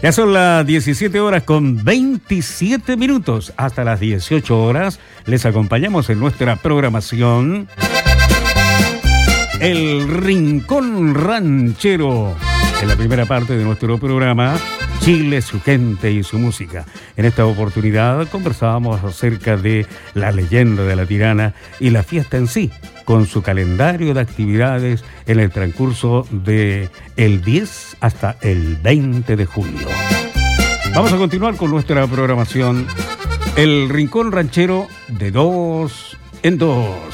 Ya son las 17 horas con 27 minutos. Hasta las 18 horas les acompañamos en nuestra programación El Rincón Ranchero. En la primera parte de nuestro programa, Chile, su gente y su música. En esta oportunidad conversábamos acerca de la leyenda de la Tirana y la fiesta en sí, con su calendario de actividades en el transcurso de el 10 hasta el 20 de julio. Vamos a continuar con nuestra programación El Rincón Ranchero de 2 en 2.